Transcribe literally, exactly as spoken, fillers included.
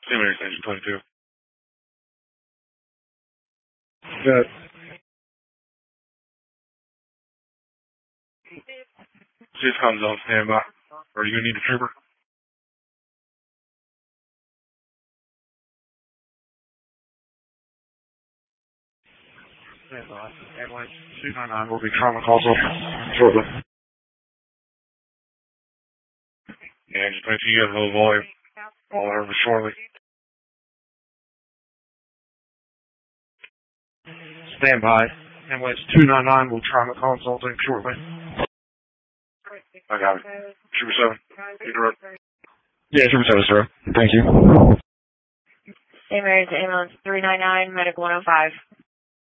Saint Mary's Engine twenty-two. Good. Chief comes on standby. Are you going to need a trooper? Standby. Ambulance two nine nine will be trauma calls off shortly. Yeah, Engine twenty-two, you have a little volume. All over shortly. Standby. Ambulance two nine nine will trauma consulting shortly. I got it. Trooper seven. Interrupt. Yeah, Trooper seven, sir. Thank you. Saint Mary's Ambulance three nine nine, Medic one oh five.